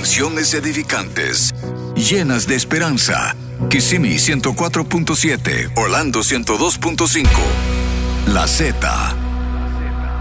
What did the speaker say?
reflexiones edificantes, llenas de esperanza. Kissimmee 104.7, Orlando 102.5. La Z